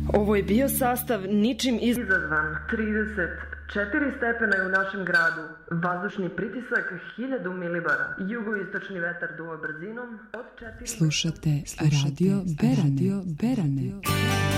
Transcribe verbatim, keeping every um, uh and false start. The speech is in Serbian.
Ovo je bio sastav ničim izazvan. trideset četiri stepena je u našem gradu. Vazdušni pritisak hiljadu milibara. Jugoistočni vetar duva brzinom od četiri... Slušate, Slušate Radio Berane. Radio Berane.